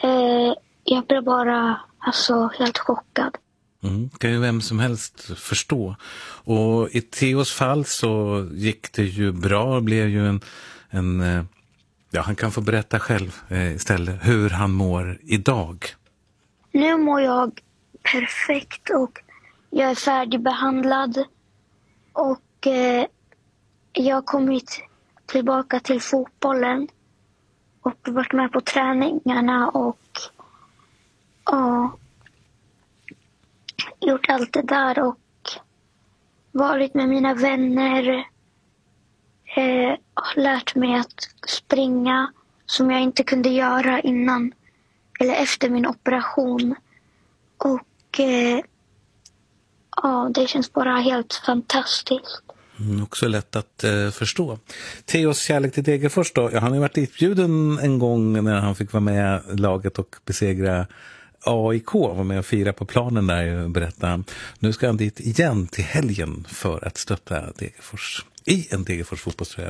Jag blev bara helt chockad. Kan ju vem som helst förstå. Och i Theos fall så gick det ju bra. Det blev ju han kan få berätta själv istället hur han mår idag. Nu mår jag perfekt och jag är färdigbehandlad. Och jag har kommit tillbaka till fotbollen och varit med på träningarna och gjort allt det där och varit med mina vänner. Lärt mig att springa som jag inte kunde göra innan eller efter min operation. Och det känns bara helt fantastiskt. Också lätt att förstå. Theos kärlek till Degerfors då? Ja, han har ju varit utbjuden en gång när han fick vara med i laget och besegra AIK. Var med och fira på planen där, berättade han. Nu ska han dit igen till helgen för att stötta Degerfors i en Degerfors fotbollströja.